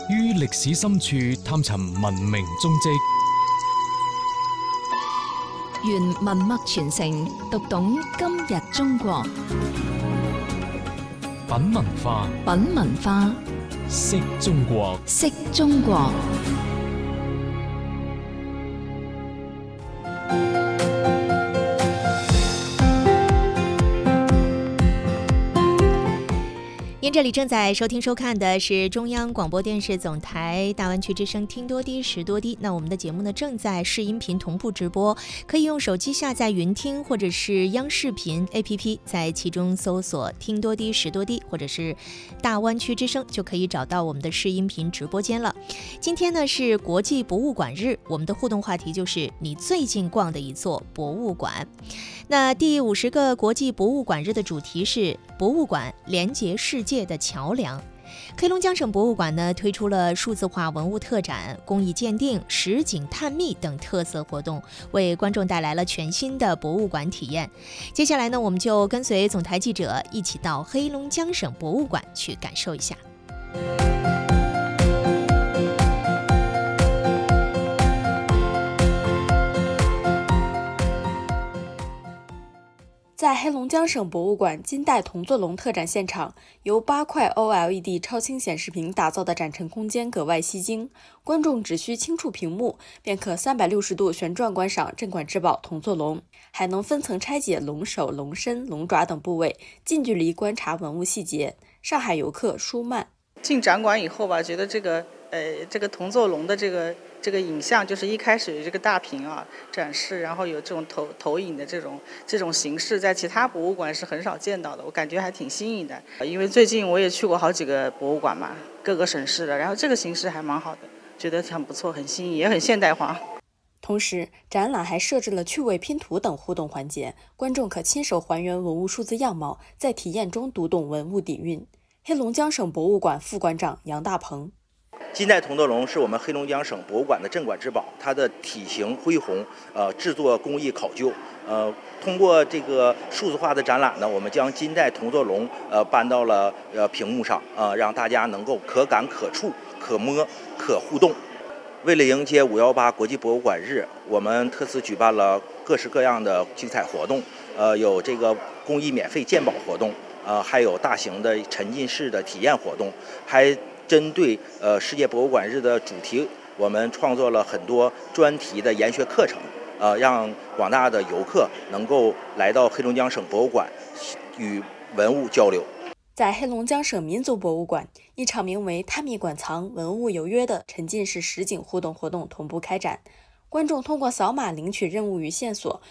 於歷史深處探尋文明蹤跡， 原文脈傳承，讀懂今日中國。 品文化， 品文化， 識中國， 識中國。 您这里正在收听收看的是中央广播电视总台大湾区之声听多低识多低。那我们的节目呢正在视音频同步直播，可以用手机下载云听或者是央视频 APP， 在其中搜索听多低识多低或者是大湾区之声，就可以找到我们的视音频直播间了。今天呢是国际博物馆日，我们的互动话题就是你最近逛的一座博物馆。那第50个国际博物馆日的主题是博物馆连接世界的桥梁。黑龙江省博物馆呢推出了数字化文物特展、工艺鉴定、实景探秘等特色活动，为观众带来了全新的博物馆体验。接下来呢，我们就跟随总台记者一起到黑龙江省博物馆去感受一下。 在黑龙江省博物馆金代铜座龙特展现场，由8块 OLED 超清显示屏打造的展陈空间格外吸睛，观众只需轻触屏幕，便可360度旋转观赏镇馆之宝铜座龙，还能分层拆解龙首、龙身、龙爪等部位，近距离观察文物细节。上海游客舒曼进展馆以后吧，觉得这个铜座龙的这个影像，就是一开始有这个大屏啊展示，然后有这种投影的这种形式，在其他博物馆是很少见到的，我感觉还挺新颖的。因为最近我也去过好几个博物馆嘛，各个省市的，然后这个形式还蛮好的，觉得很不错，很新颖，也很现代化。 同时，展览还设置了趣味拼图等互动环节，观众可亲手还原文物数字样貌，在体验中读懂文物底蕴。黑龙江省博物馆副馆长杨大鹏。 金代铜座龙是我们黑龙江省博物馆的镇馆之宝，它的体型恢宏，制作工艺考究。通过这个数字化的展览呢，我们将金代铜座龙搬到了屏幕上，让大家能够可感、可触、可摸、可互动。为了迎接518国际博物馆日，我们特此举办了各式各样的精彩活动，有这个公益免费鉴宝活动，还有大型的沉浸式的体验活动，还针对世界博物馆日的主题，我们创作了很多专题的研学课程，让广大的游客能够来到黑龙江省博物馆与文物交流。 在黑龙江省民族博物馆，一场名为探秘馆藏文物有约的沉浸式实景互动活动同步开展，观众通过扫码领取任务与线索，